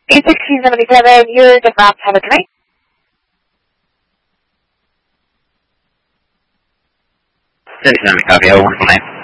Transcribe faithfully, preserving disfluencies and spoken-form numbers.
eight sixteen seventy-seven, you're the Rob. Have a good night. seventy-seven, copy. Have a wonderful night.